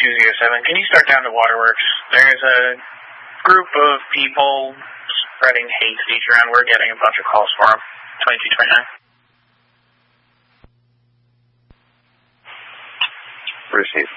207, can you start down to Waterworks? There's a group of people spreading hate speech around. We're getting a bunch of calls for them. 2229. Received.